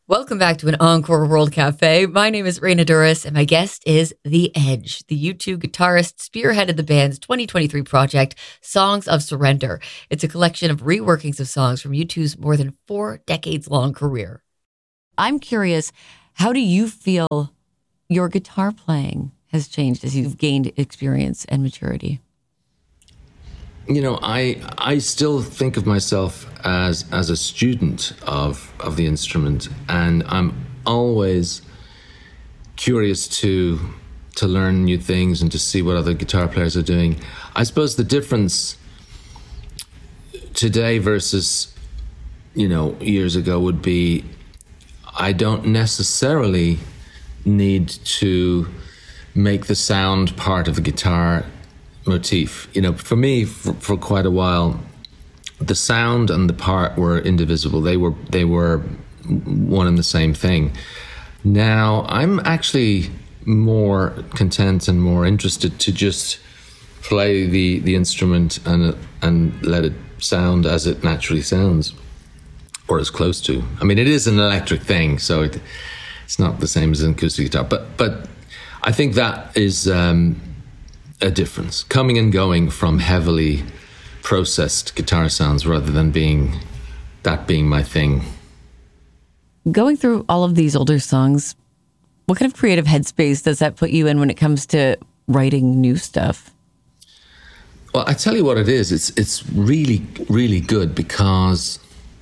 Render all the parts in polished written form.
Welcome back to an Encore World Cafe. My name is Raina Duras, and my guest is The Edge. The U2 guitarist spearheaded the band's 2023 project, Songs of Surrender. It's a collection of reworkings of songs from U2's more than 4 decades-long career. I'm curious, how do you feel your guitar playing has changed as you've gained experience and maturity? You know, I still think of myself as a student of the instrument, and I'm always curious to learn new things and to see what other guitar players are doing. I suppose the difference today versus, years ago would be I don't necessarily need to make the sound part of the guitar motif. For me, for quite a while, the sound and the part were indivisible. They were one and the same thing. Now I'm actually more content and more interested to just play the instrument and let it sound as it naturally sounds, or as close to. I mean, it is an electric thing, so it's not the same as an acoustic guitar. But I think that is a difference, coming and going from heavily processed guitar sounds rather than being my thing. Going through all of these older songs, what kind of creative headspace does that put you in when it comes to writing new stuff? Well, I tell you what it is. It's really, really good because,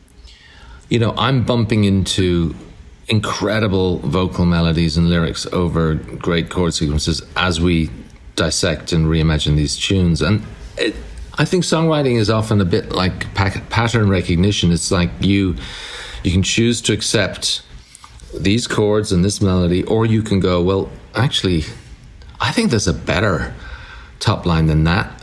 I'm bumping into incredible vocal melodies and lyrics over great chord sequences as we dissect and reimagine these tunes. And I think songwriting is often a bit like pattern recognition. It's like you can choose to accept these chords and this melody, or you can go, well, actually, I think there's a better top line than that.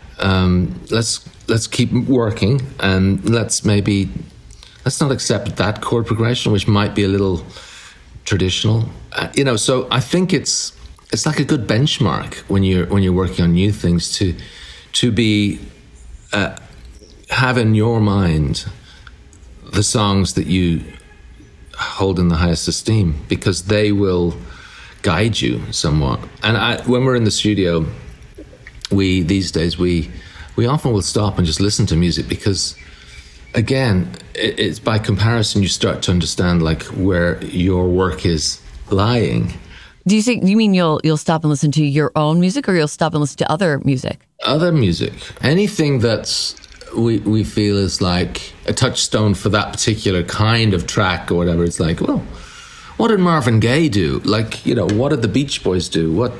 Let's keep working, and let's not accept that chord progression, which might be a little traditional. So I think it's like a good benchmark when you're working on new things to be have in your mind the songs that you hold in the highest esteem, because they will guide you somewhat. And when we're in the studio, these days we often will stop and just listen to music, because again, it's by comparison you start to understand like where your work is lying. Do you mean you'll stop and listen to your own music, or you'll stop and listen to other music? Other music. Anything that's we feel is like a touchstone for that particular kind of track or whatever. It's like, well, what did Marvin Gaye do? Like, what did the Beach Boys do? What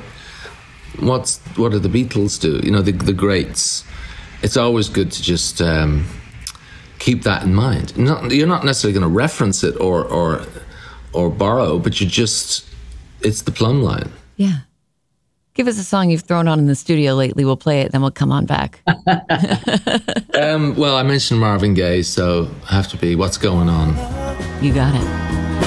did the Beatles do? The greats. It's always good to just keep that in mind. You're not necessarily going to reference it or borrow, but it's the plumb line. Yeah. Give us a song you've thrown on in the studio lately. We'll play it, then we'll come on back. Well, I mentioned Marvin Gaye, so I have to be What's Going On. You got it.